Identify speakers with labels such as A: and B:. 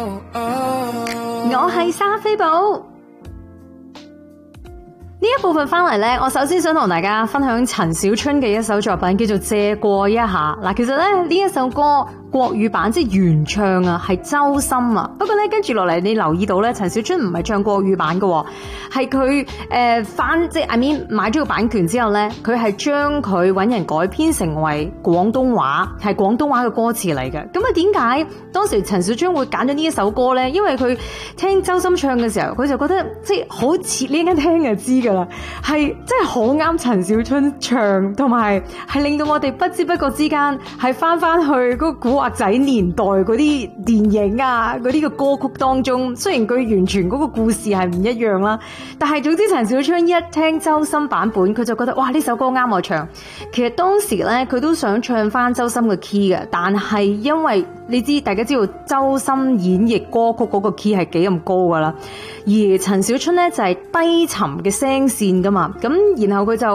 A: 我係莎菲寶。呢一部分翻嚟呢，我首先想同大家分享陳小春嘅一首作品，叫做《借過一下》。嗱，其實咧呢一首歌國語版即係原唱啊，係周深啊。不過咧跟住落嚟，你留意到咧，陳小春唔係唱國語版嘅，係佢翻即係 I mean 買咗個版權之後咧，佢係將佢揾人改編成為廣東話，係廣東話嘅歌詞嚟嘅。咁啊，點解當時陳小春會揀咗呢一首歌咧？因為佢聽周深唱嘅時候，佢就覺得即係好似呢間聽就知噶啦，係真係好啱陳小春唱，同埋係令到我哋不知不覺之間係翻去嗰個古惑仔年代嗰啲電影啊，嗰啲嘅歌曲當中。雖然佢完全嗰個故事係唔一樣啦，但係總之陳小春一聽周深版本，佢就覺得哇，呢首歌啱我唱。其實當時咧佢都想唱翻周深嘅 key 嘅，但係因為大家知道周深演繹歌曲嗰個 key 係幾咁高噶啦，而陳小春咧就係低沉嘅聲線噶嘛，咁然後佢就